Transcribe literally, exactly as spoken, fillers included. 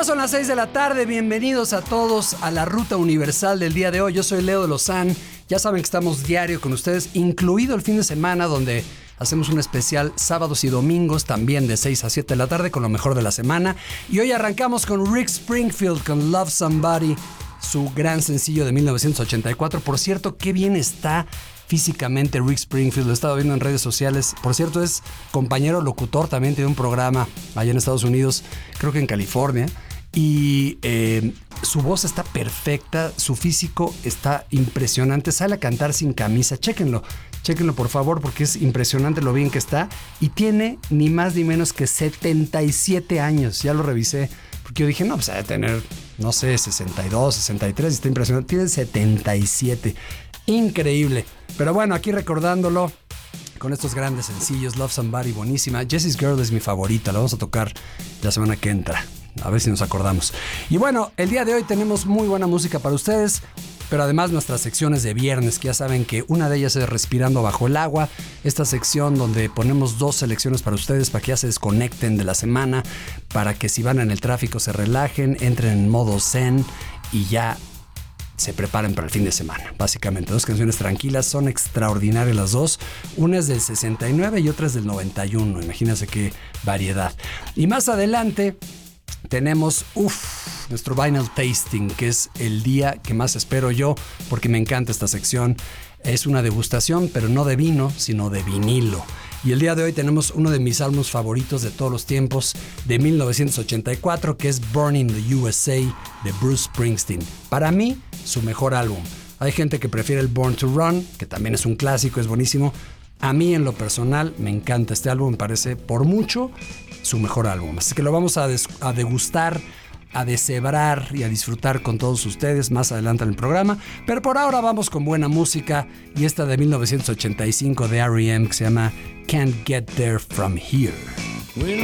Ya son las seis de la tarde, bienvenidos a todos a la Ruta Universal del día de hoy. Yo soy Leo de Lozán, ya saben que estamos diario con ustedes, incluido el fin de semana donde hacemos un especial sábados y domingos también de seis a siete de la tarde con lo mejor de la semana. Y hoy arrancamos con Rick Springfield con Love Somebody, su gran sencillo de mil novecientos ochenta y cuatro. Por cierto, qué bien está físicamente Rick Springfield, lo he estado viendo en redes sociales. Por cierto, es compañero locutor también, tiene un programa allá en Estados Unidos, creo que en California. Y eh, su voz está perfecta, su físico está impresionante, sale a cantar sin camisa. Chéquenlo, chéquenlo por favor, porque es impresionante lo bien que está. Y tiene ni más ni menos que setenta y siete años, ya lo revisé. Porque yo dije, no, pues ha de tener, no sé, sesenta y dos, sesenta y tres, está impresionante. Tiene setenta y siete, increíble. Pero bueno, aquí recordándolo con estos grandes sencillos, Love Somebody, buenísima. Jessie's Girl es mi favorita, la vamos a tocar la semana que entra. A ver si nos acordamos. Y bueno, el día de hoy tenemos muy buena música para ustedes, pero además nuestras secciones de viernes, que ya saben que una de ellas es Respirando Bajo el Agua, esta sección donde ponemos dos selecciones para ustedes, para que ya se desconecten de la semana, para que si van en el tráfico se relajen, entren en modo zen y ya se preparen para el fin de semana. Básicamente, dos canciones tranquilas, son extraordinarias las dos. Una es del sesenta y nueve y otra es del noventa y uno. Imagínense qué variedad. Y más adelante tenemos uf, nuestro Vinyl Tasting, que es el día que más espero yo, porque me encanta esta sección. Es una degustación, pero no de vino, sino de vinilo. Y el día de hoy tenemos uno de mis álbumes favoritos de todos los tiempos, de mil novecientos ochenta y cuatro, que es Born in the U S A, de Bruce Springsteen. Para mí, su mejor álbum. Hay gente que prefiere el Born to Run, que también es un clásico, es buenísimo. A mí, en lo personal, me encanta este álbum, me parece por mucho su mejor álbum. Así que lo vamos a, des- a degustar, a deshebrar y a disfrutar con todos ustedes más adelante en el programa. Pero por ahora vamos con buena música, y esta de mil novecientos ochenta y cinco de R E M que se llama Can't Get There From Here.